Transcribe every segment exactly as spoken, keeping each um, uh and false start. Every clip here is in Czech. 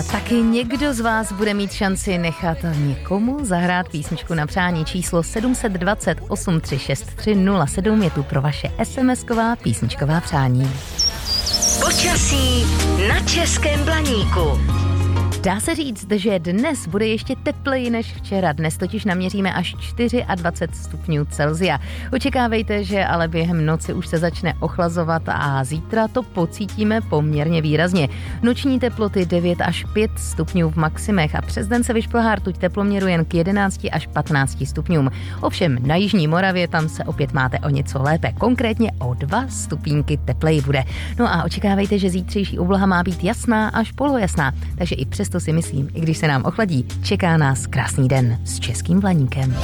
taky někdo z vás bude mít šanci nechat někomu zahrát písničku na přání. Číslo sedm set dvacet osm tři šest tři nula sedm je tu pro vaše SMSková písničková přání. Počasí na Českém Blaníku. Dá se říct, že dnes bude ještě tepleji než včera. Dnes totiž naměříme až dvacet čtyři stupňů Celsia. Očekávejte, že ale během noci už se začne ochlazovat a zítra to pocítíme poměrně výrazně. Noční teploty devět až pět stupňů v maximech a přes den se vyšplhá rtuť teploměru jen k jedenácti až patnácti stupňům. Ovšem na jižní Moravě tam se opět máte o něco lépe, konkrétně o dva stupínky tepleji bude. No a očekávejte, že zítřejší obloha má být jasná až polojasná, takže i přes to si myslím, i když se nám ochladí, čeká nás krásný den s Českým Blaníkem.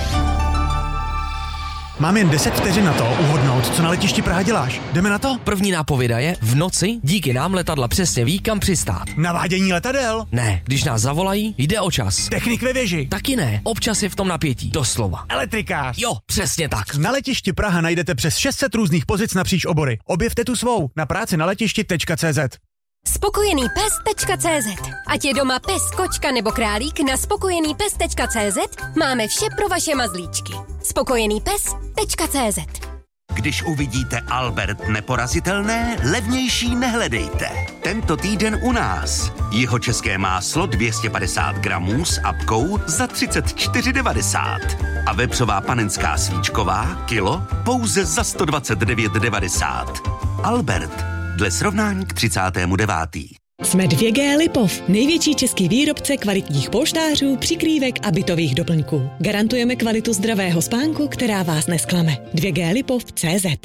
Mám jen deset vteřin na to uhodnout, co na letišti Praha děláš. Jdeme na to? První nápověda je, v noci díky nám letadla přesně ví, kam přistát. Navádění letadel? Ne, když nás zavolají, jde o čas. Technik ve věži? Taky ne, občas je v tom napětí, doslova. Elektrikář? Jo, přesně tak. Na letišti Praha najdete přes šest set různých pozic napříč obory. Objevte tu svou na práci na letišti tečka cé zet. spokojený pes tečka cé zet. Ať je doma pes, kočka nebo králík, na spokojený pes tečka cé zet máme vše pro vaše mazlíčky. spokojený pes tečka cé zet. Když uvidíte Albert neporazitelné, levnější nehledejte. Tento týden u nás. Jihočeské máslo dvě stě padesát gramů s apkou za třicet čtyři devadesát. A vepřová panenská svíčková kilo pouze za sto dvacet devět devadesát. Albert. Dle srovnání k třicátému devátému Jsme dvě gé Lipov, největší český výrobce kvalitních polštářů, přikrývek a bytových doplňků. Garantujeme kvalitu zdravého spánku, která vás nesklame. dvě gé Lipov tečka cé zet.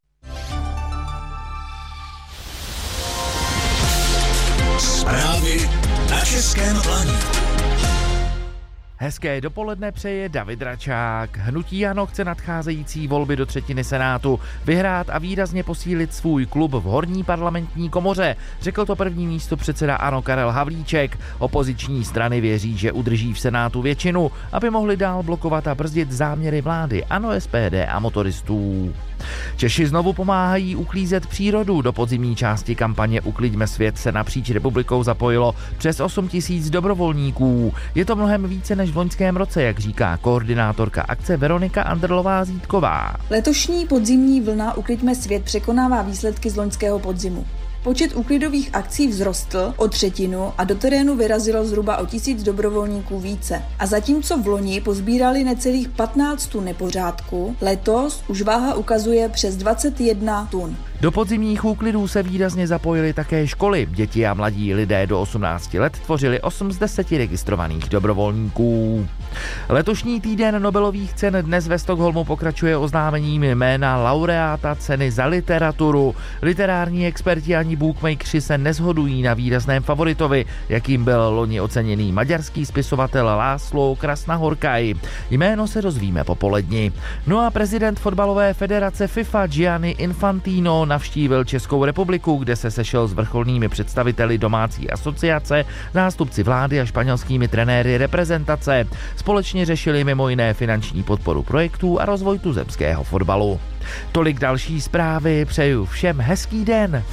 Zprávy na Českém Blaníku. Hezké dopoledne přeje David Račák. Hnutí ANO chce nadcházející volby do třetiny Senátu vyhrát a výrazně posílit svůj klub v horní parlamentní komoře, řekl to první místopředseda ANO Karel Havlíček. Opoziční strany věří, že udrží v Senátu většinu, aby mohli dál blokovat a brzdit záměry vlády ANO, es pé dé a motoristů. Češi znovu pomáhají uklízet přírodu. Do podzimní části kampaně Ukliďme svět se napříč republikou zapojilo přes osm tisíc dobrovolníků. Je to mnohem více než v loňském roce, jak říká koordinátorka akce Veronika Andrlová-Zítková. Letošní podzimní vlna Ukliďme svět překonává výsledky z loňského podzimu. Počet úklidových akcí vzrostl o třetinu a do terénu vyrazilo zhruba o tisíc dobrovolníků více. A zatímco v loni pozbírali necelých patnáct tun nepořádku, letos už váha ukazuje přes dvacet jedna tun. Do podzimních úklidů se výrazně zapojily také školy. Děti a mladí lidé do osmnácti let tvořili osm z deseti registrovaných dobrovolníků. Letošní týden Nobelových cen dnes ve Stockholmu pokračuje oznámením jména laureáta ceny za literaturu. Literární experti ani bookmakeri se neshodují na výrazném favoritovi, jakým byl loni oceněný maďarský spisovatel László Krasznahorkai. Jméno se dozvíme po poledni. No a prezident fotbalové federace FIFA Gianni Infantino navštívil Českou republiku, kde se sešel s vrcholnými představiteli domácí asociace, zástupci vlády a španělskými trenéry reprezentace. Společně řešili mimo jiné finanční podporu projektů a rozvoj tuzemského fotbalu. Tolik další zprávy, přeju všem hezký den.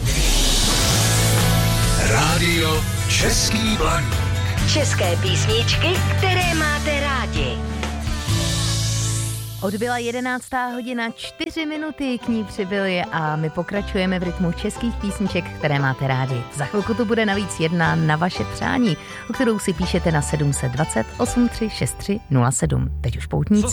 Rádio Český Blaník. České písničky, které máte rádi. Odbyla jedenáctá hodina, čtyři minuty k ní přibyly a my pokračujeme v rytmu českých písniček, které máte rádi. Za chvilku to bude navíc jedna na vaše přání, o kterou si píšete na sedm set dvacet osm tři šest tři nula sedm. Teď už poutníci.